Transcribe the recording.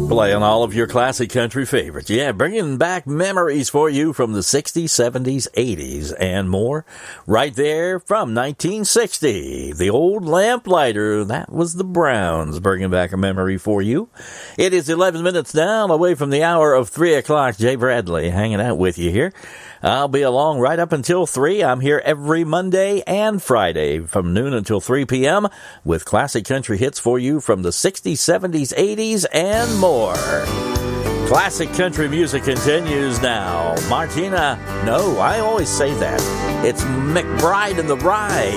Playing all of your classic country favorites. Yeah, bringing back memories for you from the 60s, 70s, 80s, and more. Right there from 1960. The old lamplighter, that was the Browns, bringing back a memory for you. It is 11 minutes now away from the hour of 3 o'clock. Jay Bradley hanging out with you here. I'll be along right up until 3. I'm here every Monday and Friday from noon until 3 p.m. with classic country hits for you from the 60s, 70s, 80s, and more. Classic country music continues now. Martina, no, I always say that. It's McBride and the Rye.